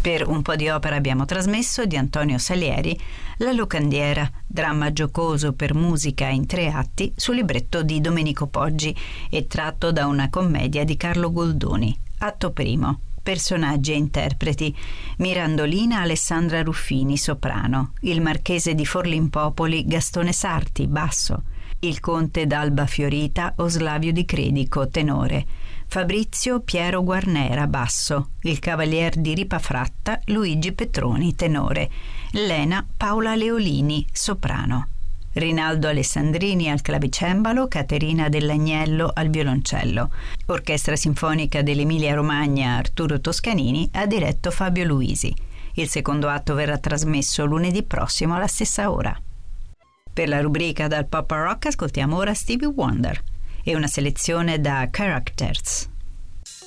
Per Un po' di opera abbiamo trasmesso di Antonio Salieri La locandiera, dramma giocoso per musica in 3 atti su libretto di Domenico Poggi e tratto da una commedia di Carlo Goldoni. Atto primo. Personaggi e interpreti: Mirandolina Alessandra Ruffini, soprano; il marchese di Forlimpopoli Gastone Sarti, basso; il conte d'Alba Fiorita Oslavio Di Credico, tenore; Fabrizio Piero Guarnera, basso; il cavalier di Ripafratta Luigi Petroni, tenore; Lena Paola Leolini, soprano; Rinaldo Alessandrini al clavicembalo, Caterina Dell'Agnello al violoncello. Orchestra Sinfonica dell'Emilia Romagna Arturo Toscanini ha diretto Fabio Luisi. Il secondo atto verrà trasmesso lunedì prossimo alla stessa ora. Per la rubrica Dal Pop al Rock ascoltiamo ora Stevie Wonder e una selezione da Characters.